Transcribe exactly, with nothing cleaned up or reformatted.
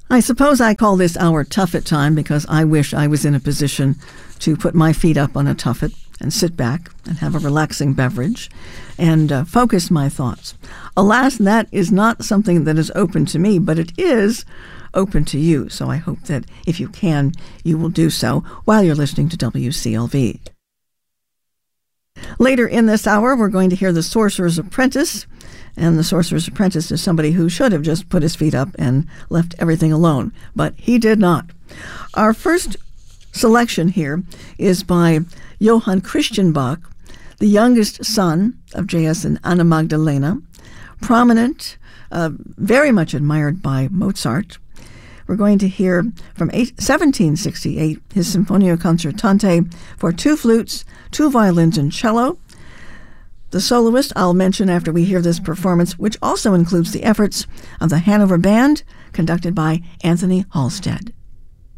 I suppose I call this hour Tuffet time because I wish I was in a position to put my feet up on a tuffet and sit back and have a relaxing beverage and uh, focus my thoughts. Alas, that is not something that is open to me, but it is open to you. So I hope that if you can, you will do so while you're listening to W C L V. Later in this hour, we're going to hear The Sorcerer's Apprentice. And The Sorcerer's Apprentice is somebody who should have just put his feet up and left everything alone, but he did not. Our first selection here is by Johann Christian Bach, the youngest son of J S and Anna Magdalena, prominent, uh, very much admired by Mozart. We're going to hear from seventeen sixty-eight his Sinfonia Concertante for two flutes, two violins, and cello. The soloist I'll mention after we hear this performance, which also includes the efforts of the Hanover Band, conducted by Anthony Halstead.